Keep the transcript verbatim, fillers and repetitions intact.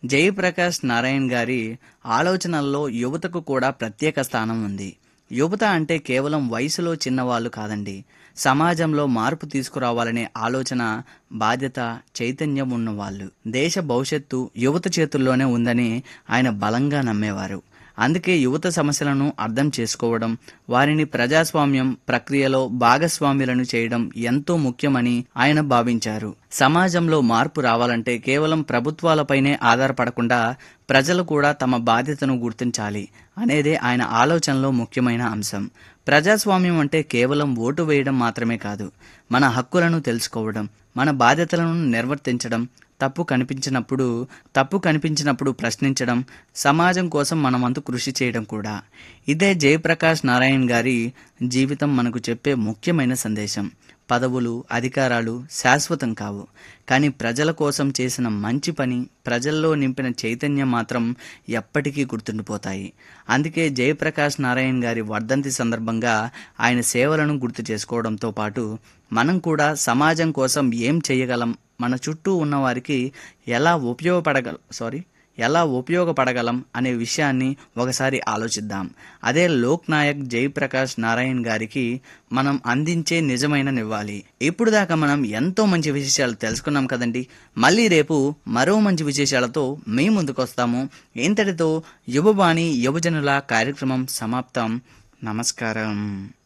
జయప్రకాష్ నారాయణ్ గారి ఆలోచనల్లో యువతకు కూడా ప్రత్యేక స్థానం ఉంది. యువత అంటే కేవలం వయసులో చిన్నవాళ్ళు కాదండి. సమాజంలో మార్పు తీసుకురావాలనే ఆలోచన, బాధ్యత, చైతన్యం ఉన్నవాళ్ళు. దేశ భవిష్యత్తు యువత చేతుల్లోనే ఉందని ఆయన బలంగా నమ్మేవారు. అందుకే యువత సమస్యలను అర్థం చేసుకోవడం, వారిని ప్రజాస్వామ్యం ప్రక్రియలో భాగస్వాములను చేయడం ఎంతో ముఖ్యమని ఆయన భావించారు. సమాజంలో మార్పు రావాలంటే కేవలం ప్రభుత్వాలపైనే ఆధారపడకుండా ప్రజలు కూడా తమ బాధ్యతను గుర్తించాలి అనేదే ఆయన ఆలోచనలో ముఖ్యమైన అంశం. ప్రజాస్వామ్యం అంటే కేవలం ఓటు వేయడం మాత్రమే కాదు, మన హక్కులను తెలుసుకోవడం, మన బాధ్యతలను నిర్వర్తించడం, తప్పు కనిపించినప్పుడు తప్పు కనిపించినప్పుడు ప్రశ్నించడం, సమాజం కోసం మనమంతు కృషి చేయడం కూడా. ఇదే జయప్రకాష్ నారాయణ్ గారి జీవితం మనకు చెప్పే ముఖ్యమైన సందేశం. పదవులు, అధికారాలు శాశ్వతం కావు, కానీ ప్రజల కోసం చేసిన మంచి పని, ప్రజల్లో నింపిన చైతన్యం మాత్రం ఎప్పటికీ గుర్తుండిపోతాయి. అందుకే జయప్రకాష్ నారాయణ్ గారి వర్ధంతి సందర్భంగా ఆయన సేవలను గుర్తు చేసుకోవడంతో పాటు మనం కూడా సమాజం కోసం ఏం చేయగలం, మన చుట్టూ ఉన్న వారికి ఎలా ఉపయోగపడగల సారీ ఎలా ఉపయోగపడగలం అనే విషయాన్ని ఒకసారి ఆలోచిద్దాం. అదే లోక్ నాయక్ జయప్రకాష్ నారాయణ్ గారికి మనం అందించే నిజమైన నివ్వాలి. ఇప్పుడు దాకా మనం ఎంతో మంచి విశేషాలు తెలుసుకున్నాం కదండి. మళ్ళీ రేపు మరో మంచి విశేషాలతో మీ ముందుకు వస్తాము. ఇంతటితో యువవాణి యువజనుల కార్యక్రమం సమాప్తం. నమస్కారం.